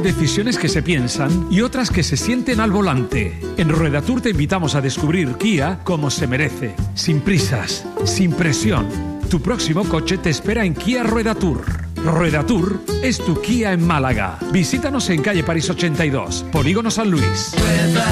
decisiones que se piensan y otras que se sienten al volante. En Rueda Tour te invitamos a descubrir Kia como se merece, sin prisas, sin presión. Tu próximo coche te espera en Kia Rueda Tour. Rueda Tour es tu Kia en Málaga. Visítanos en calle París 82, Polígono San Luis.